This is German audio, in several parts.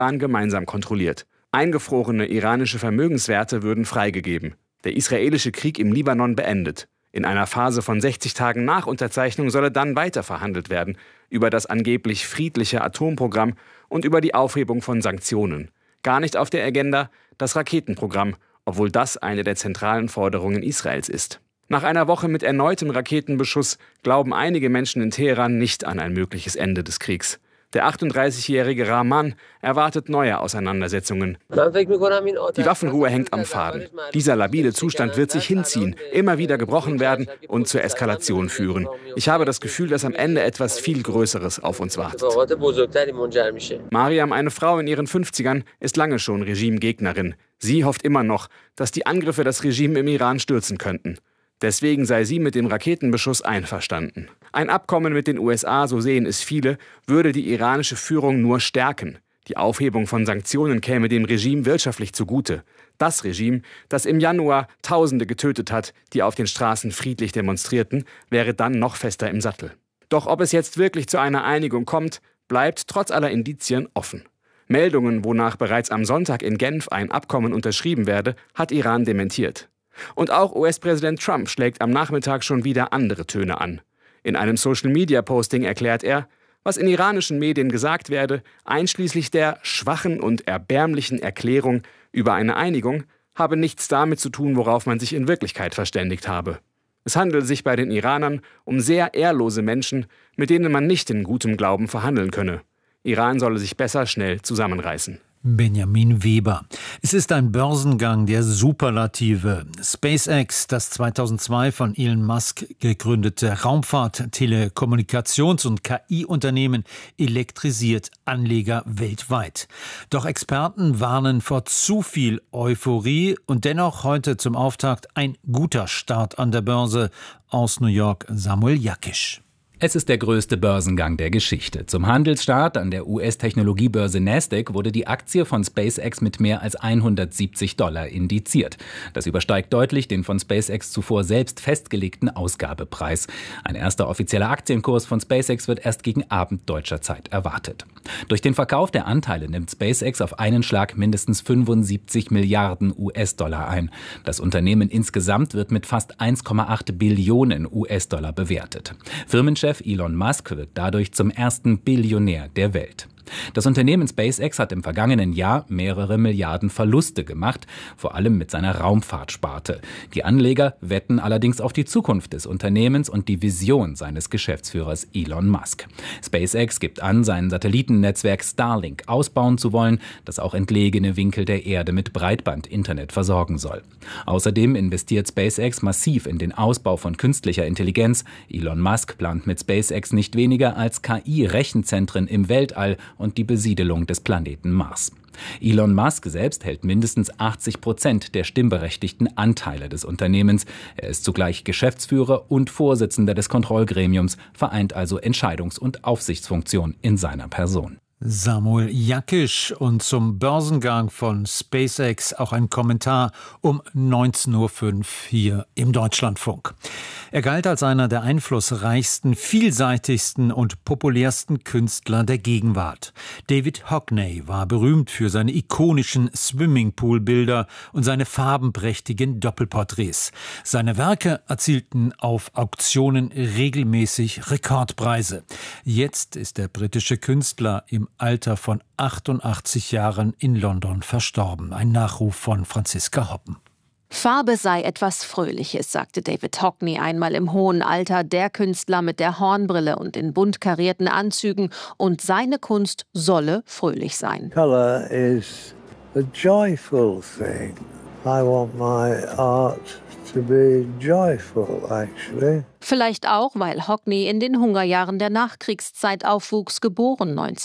Iran gemeinsam kontrolliert. Eingefrorene iranische Vermögenswerte würden freigegeben. Der israelische Krieg im Libanon beendet. In einer Phase von 60 Tagen nach Unterzeichnung solle dann weiter verhandelt werden über das angeblich friedliche Atomprogramm und über die Aufhebung von Sanktionen. Gar nicht auf der Agenda das Raketenprogramm, obwohl das eine der zentralen Forderungen Israels ist. Nach einer Woche mit erneutem Raketenbeschuss glauben einige Menschen in Teheran nicht an ein mögliches Ende des Kriegs. Der 38-jährige Rahman erwartet neue Auseinandersetzungen. Die Waffenruhe hängt am Faden. Dieser labile Zustand wird sich hinziehen, immer wieder gebrochen werden und zur Eskalation führen. Ich habe das Gefühl, dass am Ende etwas viel Größeres auf uns wartet. Mariam, eine Frau in ihren 50ern, ist lange schon Regimegegnerin. Sie hofft immer noch, dass die Angriffe das Regime im Iran stürzen könnten. Deswegen sei sie mit dem Raketenbeschuss einverstanden. Ein Abkommen mit den USA, so sehen es viele, würde die iranische Führung nur stärken. Die Aufhebung von Sanktionen käme dem Regime wirtschaftlich zugute. Das Regime, das im Januar Tausende getötet hat, die auf den Straßen friedlich demonstrierten, wäre dann noch fester im Sattel. Doch ob es jetzt wirklich zu einer Einigung kommt, bleibt trotz aller Indizien offen. Meldungen, wonach bereits am Sonntag in Genf ein Abkommen unterschrieben werde, hat Iran dementiert. Und auch US-Präsident Trump schlägt am Nachmittag schon wieder andere Töne an. In einem Social-Media-Posting erklärt er, was in iranischen Medien gesagt werde, einschließlich der schwachen und erbärmlichen Erklärung über eine Einigung, habe nichts damit zu tun, worauf man sich in Wirklichkeit verständigt habe. Es handele sich bei den Iranern um sehr ehrlose Menschen, mit denen man nicht in gutem Glauben verhandeln könne. Iran solle sich besser schnell zusammenreißen. Benjamin Weber. Es ist ein Börsengang der Superlative. SpaceX, das 2002 von Elon Musk gegründete Raumfahrt-, Telekommunikations- und KI-Unternehmen, elektrisiert Anleger weltweit. Doch Experten warnen vor zu viel Euphorie und dennoch heute zum Auftakt ein guter Start an der Börse. Aus New York Samuel Jakisch. Es ist der größte Börsengang der Geschichte. Zum Handelsstart an der US-Technologiebörse Nasdaq wurde die Aktie von SpaceX mit mehr als $170 indiziert. Das übersteigt deutlich den von SpaceX zuvor selbst festgelegten Ausgabepreis. Ein erster offizieller Aktienkurs von SpaceX wird erst gegen Abend deutscher Zeit erwartet. Durch den Verkauf der Anteile nimmt SpaceX auf einen Schlag mindestens 75 Milliarden US-Dollar ein. Das Unternehmen insgesamt wird mit fast 1,8 Billionen US-Dollar bewertet. Firmenchef Elon Musk wird dadurch zum ersten Billionär der Welt. Das Unternehmen SpaceX hat im vergangenen Jahr mehrere Milliarden Verluste gemacht, vor allem mit seiner Raumfahrtsparte. Die Anleger wetten allerdings auf die Zukunft des Unternehmens und die Vision seines Geschäftsführers Elon Musk. SpaceX gibt an, sein Satellitennetzwerk Starlink ausbauen zu wollen, das auch entlegene Winkel der Erde mit Breitband-Internet versorgen soll. Außerdem investiert SpaceX massiv in den Ausbau von künstlicher Intelligenz. Elon Musk plant mit SpaceX nicht weniger als KI-Rechenzentren im Weltall und die Besiedelung des Planeten Mars. Elon Musk selbst hält mindestens 80% der stimmberechtigten Anteile des Unternehmens. Er ist zugleich Geschäftsführer und Vorsitzender des Kontrollgremiums, vereint also Entscheidungs- und Aufsichtsfunktion in seiner Person. Samuel Jakisch, und zum Börsengang von SpaceX auch ein Kommentar um 19.05 Uhr hier im Deutschlandfunk. Er galt als einer der einflussreichsten, vielseitigsten und populärsten Künstler der Gegenwart. David Hockney war berühmt für seine ikonischen Swimmingpool-Bilder und seine farbenprächtigen Doppelporträts. Seine Werke erzielten auf Auktionen regelmäßig Rekordpreise. Jetzt ist der britische Künstler im Alter von 88 Jahren in London verstorben. Ein Nachruf von Franziska Hoppen. Farbe sei etwas Fröhliches, sagte David Hockney einmal im hohen Alter, der Künstler mit der Hornbrille und den bunt karierten Anzügen, und seine Kunst solle fröhlich sein. Color is a joyful thing. I want my art to be joyful, actually. Vielleicht auch, weil Hockney in den Hungerjahren der Nachkriegszeit aufwuchs, geboren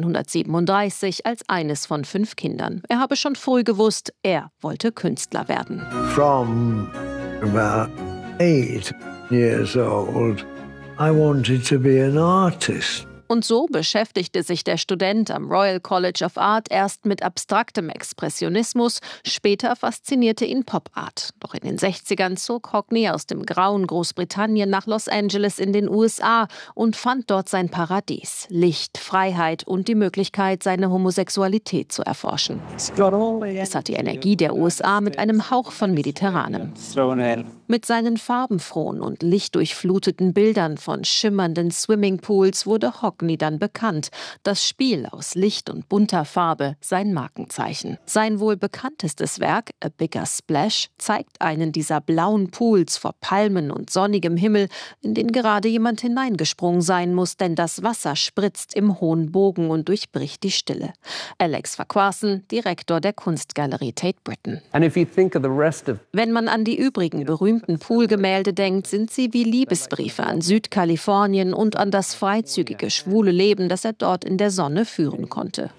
1937 als eines von 5 Kindern. Er habe schon früh gewusst, er wollte Künstler werden. From about 8 years old, I wanted to be an artist. Und so beschäftigte sich der Student am Royal College of Art erst mit abstraktem Expressionismus, später faszinierte ihn Pop-Art. Doch in den 60ern zog Hockney aus dem grauen Großbritannien nach Los Angeles in den USA und fand dort sein Paradies: Licht, Freiheit und die Möglichkeit, seine Homosexualität zu erforschen. Es hat die Energie der USA mit einem Hauch von Mediterranem. Mit seinen farbenfrohen und lichtdurchfluteten Bildern von schimmernden Swimmingpools wurde Hockney dann bekannt. Das Spiel aus Licht und bunter Farbe, sein Markenzeichen. Sein wohl bekanntestes Werk, A Bigger Splash, zeigt einen dieser blauen Pools vor Palmen und sonnigem Himmel, in den gerade jemand hineingesprungen sein muss, denn das Wasser spritzt im hohen Bogen und durchbricht die Stille. Alex Farquharson, Direktor der Kunstgalerie Tate Britain. Wenn man an die übrigen berühmten Poolgemälde denkt, sind sie wie Liebesbriefe an Südkalifornien und an das freizügige, schwule Leben, das er dort in der Sonne führen konnte.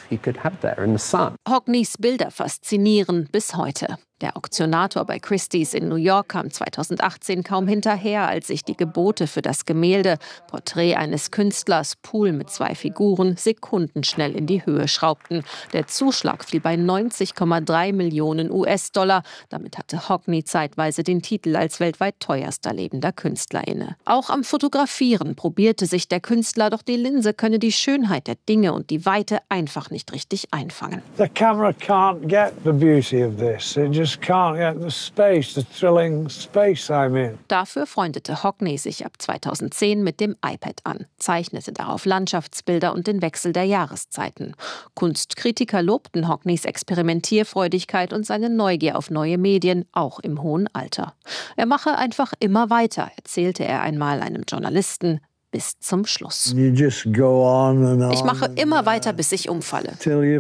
Hockneys Bilder faszinieren bis heute. Der Auktionator bei Christie's in New York kam 2018 kaum hinterher, als sich die Gebote für das Gemälde, Porträt eines Künstlers, Pool mit 2 Figuren, sekundenschnell in die Höhe schraubten. Der Zuschlag fiel bei 90,3 Millionen US-Dollar. Damit hatte Hockney zeitweise den Titel als weltweit teuerster lebender Künstler inne. Auch am Fotografieren probierte sich der Künstler, doch die Linse könne die Schönheit der Dinge und die Weite einfach nicht richtig einfangen. The camera can't get the beauty of this. It just can't get the space, the thrilling space I'm in. Dafür freundete Hockney sich ab 2010 mit dem iPad an, zeichnete darauf Landschaftsbilder und den Wechsel der Jahreszeiten. Kunstkritiker lobten Hockneys Experimentierfreudigkeit und seine Neugier auf neue Medien, auch im hohen Alter. Er mache einfach immer weiter, erzählte er einmal einem Journalisten, bis zum Schluss. Ich mache immer weiter, bis ich umfalle.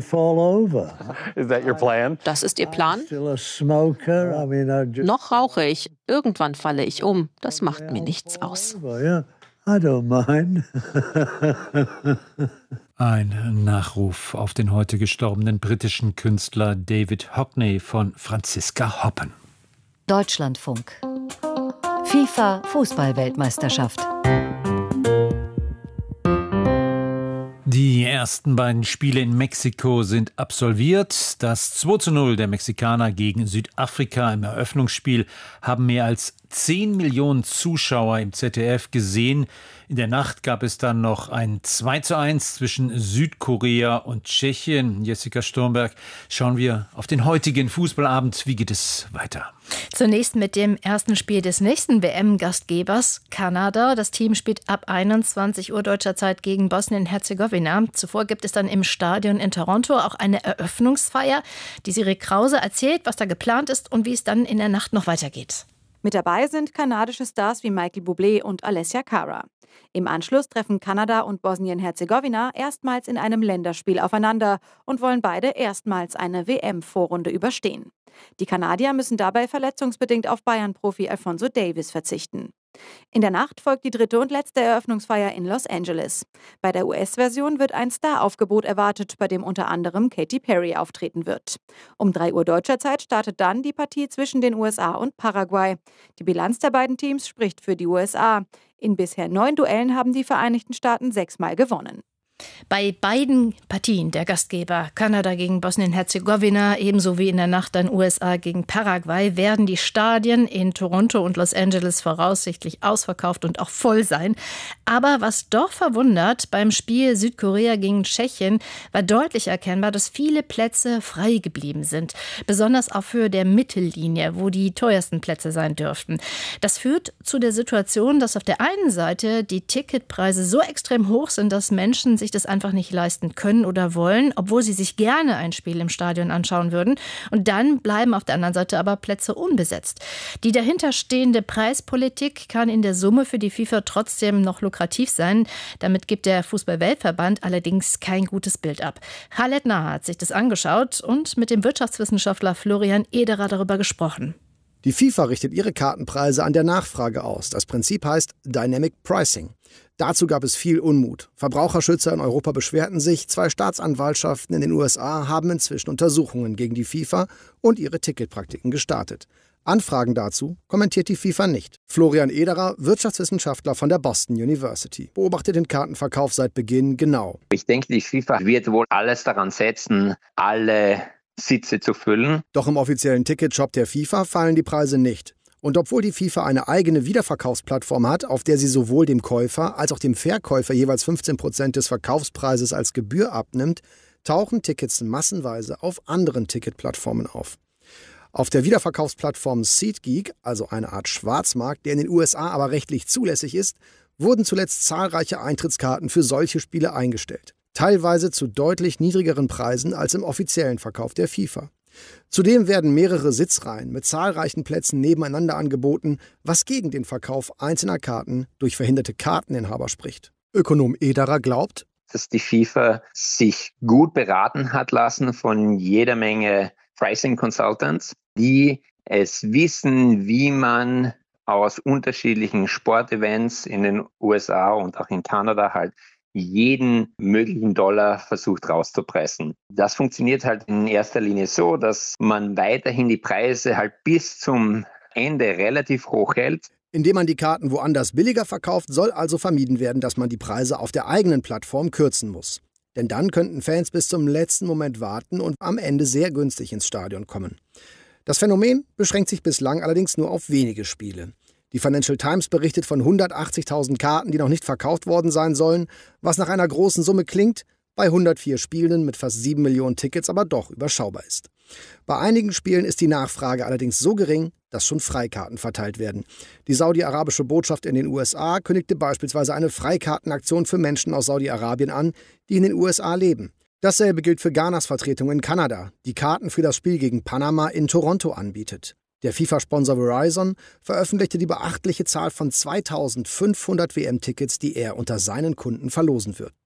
Das ist Ihr Plan? Noch rauche ich. Irgendwann falle ich um. Das macht mir nichts aus. Ein Nachruf auf den heute gestorbenen britischen Künstler David Hockney von Franziska Hoppen. Deutschlandfunk. FIFA Fußball-Weltmeisterschaft. Die ersten beiden Spiele in Mexiko sind absolviert. Das 2:0 der Mexikaner gegen Südafrika im Eröffnungsspiel haben mehr als 10 Millionen Zuschauer im ZDF gesehen. In der Nacht gab es dann noch ein 2:1 zwischen Südkorea und Tschechien. Jessica Sturmberg, schauen wir auf den heutigen Fußballabend. Wie geht es weiter? Zunächst mit dem ersten Spiel des nächsten WM-Gastgebers, Kanada. Das Team spielt ab 21 Uhr deutscher Zeit gegen Bosnien-Herzegowina. Zuvor gibt es dann im Stadion in Toronto auch eine Eröffnungsfeier. Die Siri Krause erzählt, was da geplant ist und wie es dann in der Nacht noch weitergeht. Mit dabei sind kanadische Stars wie Michael Bublé und Alessia Cara. Im Anschluss treffen Kanada und Bosnien-Herzegowina erstmals in einem Länderspiel aufeinander und wollen beide erstmals eine WM-Vorrunde überstehen. Die Kanadier müssen dabei verletzungsbedingt auf Bayern-Profi Alphonso Davies verzichten. In der Nacht folgt die dritte und letzte Eröffnungsfeier in Los Angeles. Bei der US-Version wird ein Star-Aufgebot erwartet, bei dem unter anderem Katy Perry auftreten wird. Um 3 Uhr deutscher Zeit startet dann die Partie zwischen den USA und Paraguay. Die Bilanz der beiden Teams spricht für die USA. In bisher 9 Duellen haben die Vereinigten Staaten 6-mal gewonnen. Bei beiden Partien der Gastgeber, Kanada gegen Bosnien-Herzegowina, ebenso wie in der Nacht dann USA gegen Paraguay, werden die Stadien in Toronto und Los Angeles voraussichtlich ausverkauft und auch voll sein. Aber was doch verwundert, beim Spiel Südkorea gegen Tschechien war deutlich erkennbar, dass viele Plätze frei geblieben sind. Besonders auf Höhe der Mittellinie, wo die teuersten Plätze sein dürften. Das führt zu der Situation, dass auf der einen Seite die Ticketpreise so extrem hoch sind, dass Menschen sich das einfach nicht leisten können oder wollen, obwohl sie sich gerne ein Spiel im Stadion anschauen würden. Und dann bleiben auf der anderen Seite aber Plätze unbesetzt. Die dahinterstehende Preispolitik kann in der Summe für die FIFA trotzdem noch lukrativ sein. Damit gibt der Fußball-Weltverband allerdings kein gutes Bild ab. Khaled Naher hat sich das angeschaut und mit dem Wirtschaftswissenschaftler Florian Ederer darüber gesprochen. Die FIFA richtet ihre Kartenpreise an der Nachfrage aus. Das Prinzip heißt Dynamic Pricing. Dazu gab es viel Unmut. Verbraucherschützer in Europa beschwerten sich. 2 Staatsanwaltschaften in den USA haben inzwischen Untersuchungen gegen die FIFA und ihre Ticketpraktiken gestartet. Anfragen dazu kommentiert die FIFA nicht. Florian Ederer, Wirtschaftswissenschaftler von der Boston University, beobachtet den Kartenverkauf seit Beginn genau. Ich denke, die FIFA wird wohl alles daran setzen, alle Sitze zu füllen. Doch im offiziellen Ticketshop der FIFA fallen die Preise nicht. Und obwohl die FIFA eine eigene Wiederverkaufsplattform hat, auf der sie sowohl dem Käufer als auch dem Verkäufer jeweils 15% des Verkaufspreises als Gebühr abnimmt, tauchen Tickets massenweise auf anderen Ticketplattformen auf. Auf der Wiederverkaufsplattform SeatGeek, also eine Art Schwarzmarkt, der in den USA aber rechtlich zulässig ist, wurden zuletzt zahlreiche Eintrittskarten für solche Spiele eingestellt. Teilweise zu deutlich niedrigeren Preisen als im offiziellen Verkauf der FIFA. Zudem werden mehrere Sitzreihen mit zahlreichen Plätzen nebeneinander angeboten, was gegen den Verkauf einzelner Karten durch verhinderte Karteninhaber spricht. Ökonom Ederer glaubt, dass die FIFA sich gut beraten hat lassen von jeder Menge Pricing Consultants, die es wissen, wie man aus unterschiedlichen Sportevents in den USA und auch in Kanada halt jeden möglichen Dollar versucht rauszupressen. Das funktioniert halt in erster Linie so, dass man weiterhin die Preise halt bis zum Ende relativ hoch hält. Indem man die Karten woanders billiger verkauft, soll also vermieden werden, dass man die Preise auf der eigenen Plattform kürzen muss. Denn dann könnten Fans bis zum letzten Moment warten und am Ende sehr günstig ins Stadion kommen. Das Phänomen beschränkt sich bislang allerdings nur auf wenige Spiele. Die Financial Times berichtet von 180.000 Karten, die noch nicht verkauft worden sein sollen, was nach einer großen Summe klingt, bei 104 Spielenden mit fast 7 Millionen Tickets aber doch überschaubar ist. Bei einigen Spielen ist die Nachfrage allerdings so gering, dass schon Freikarten verteilt werden. Die saudi-arabische Botschaft in den USA kündigte beispielsweise eine Freikartenaktion für Menschen aus Saudi-Arabien an, die in den USA leben. Dasselbe gilt für Ghanas Vertretung in Kanada, die Karten für das Spiel gegen Panama in Toronto anbietet. Der FIFA-Sponsor Verizon veröffentlichte die beachtliche Zahl von 2.500 WM-Tickets, die er unter seinen Kunden verlosen wird.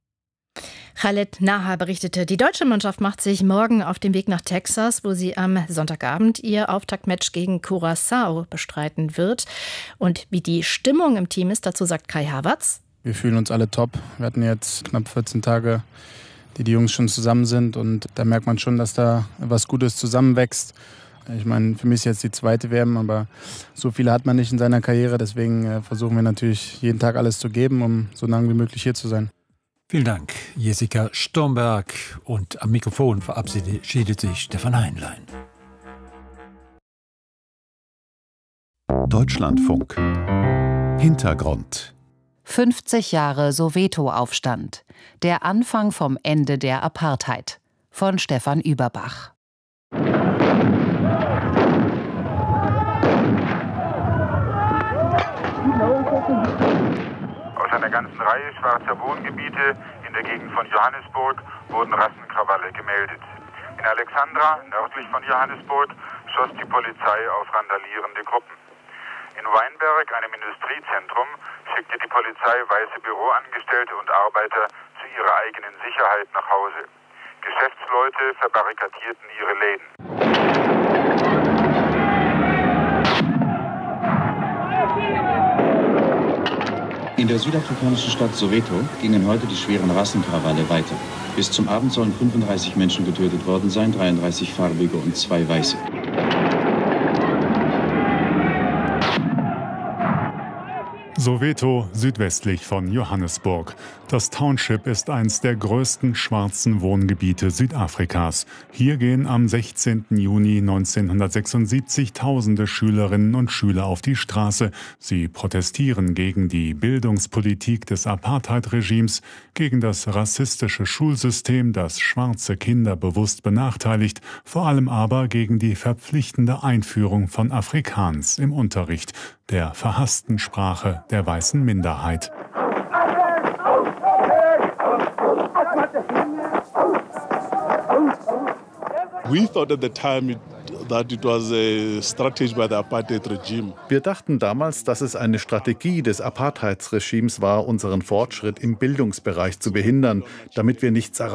Khaled Naha berichtete, die deutsche Mannschaft macht sich morgen auf den Weg nach Texas, wo sie am Sonntagabend ihr Auftaktmatch gegen Curaçao bestreiten wird. Und wie die Stimmung im Team ist, dazu sagt Kai Havertz. Wir fühlen uns alle top. Wir hatten jetzt knapp 14 Tage, die Jungs schon zusammen sind. Und da merkt man schon, dass da was Gutes zusammenwächst. Ich meine, für mich ist jetzt die zweite WM, aber so viele hat man nicht in seiner Karriere. Deswegen versuchen wir natürlich jeden Tag alles zu geben, um so lange wie möglich hier zu sein. Vielen Dank, Jessica Sturmberg. Und am Mikrofon verabschiedet sich Stefan Heinlein. Deutschlandfunk. Hintergrund. 50 Jahre Soweto-Aufstand. Der Anfang vom Ende der Apartheid. Von Stefan Überbach. Aus einer ganzen Reihe schwarzer Wohngebiete in der Gegend von Johannesburg wurden Rassenkrawalle gemeldet. In Alexandra, nördlich von Johannesburg, schoss die Polizei auf randalierende Gruppen. In Weinberg, einem Industriezentrum, schickte die Polizei weiße Büroangestellte und Arbeiter zu ihrer eigenen Sicherheit nach Hause. Geschäftsleute verbarrikadierten ihre Läden. In der südafrikanischen Stadt Soweto gingen heute die schweren Rassenkrawalle weiter. Bis zum Abend sollen 35 Menschen getötet worden sein, 33 Farbige und 2 Weiße. Soweto, südwestlich von Johannesburg. Das Township ist eines der größten schwarzen Wohngebiete Südafrikas. Hier gehen am 16. Juni 1976 tausende Schülerinnen und Schüler auf die Straße. Sie protestieren gegen die Bildungspolitik des Apartheid-Regimes, gegen das rassistische Schulsystem, das schwarze Kinder bewusst benachteiligt, vor allem aber gegen die verpflichtende Einführung von Afrikaans im Unterricht, der verhassten Sprache der weißen Minderheit. Wir dachten damals, dass es eine Strategie des Apartheidsregimes war, unseren Fortschritt im Bildungsbereich zu behindern, damit wir nichts erreichen.